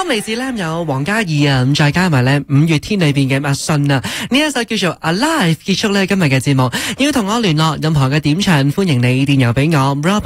嚟自咧有黃嘉怡啊，咁再加埋咧五月天裏邊嘅阿信啊，呢一首叫做 Alive 結束咧今日嘅節目。要同我聯絡任何嘅點唱，歡迎你電郵俾我